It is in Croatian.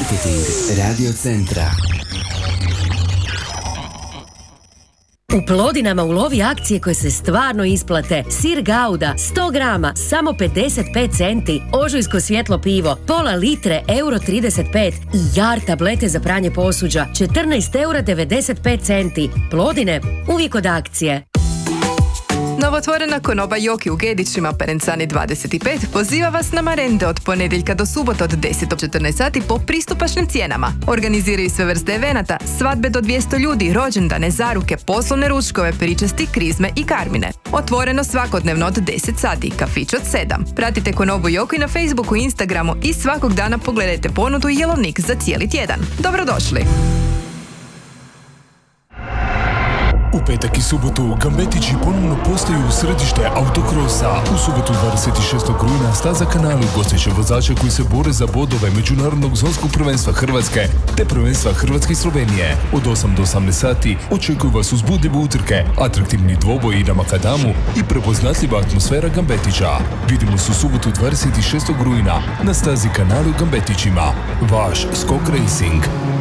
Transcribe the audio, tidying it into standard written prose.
Marketing Radio Centra. U Plodinama ulovi akcije koje se stvarno isplate. Sir Gouda 100 grama samo 55 centi, ožujsko svjetlo pivo pola litre €35 i Jar tablete za pranje posuđa €14,95 centi. Plodine uvijek od akcije. Novotvorena konoba Joki u Gedićima, Perencani 25, poziva vas na marende od ponedjeljka do subota od 10 do 14 sati po pristupačnim cijenama. Organiziraju sve vrste evenata, svadbe do 200 ljudi, rođendane, zaruke, poslovne ručkove, pričasti, krizme i karmine. Otvoreno svakodnevno od 10 sati, kafić od 7. Pratite konobu Joki na Facebooku i Instagramu i svakog dana pogledajte ponudu i jelovnik za cijeli tjedan. Dobrodošli! U petak i subotu Gambetići ponovno postaju središte autokrosa. U subotu 26. rujna staza Kanali ugostit će vozače koji se bore za bodove Međunarodnog zonskog prvenstva Hrvatske te prvenstva Hrvatske i Slovenije. Od 8 do 18 sati očekuju vas uzbudljive utrke, atraktivni dvoboj na makadamu i prepoznatljiva atmosfera Gambetića. Vidimo se u subotu 26. rujna na stazi Kanali u Gambetićima. Vaš Skok Racing.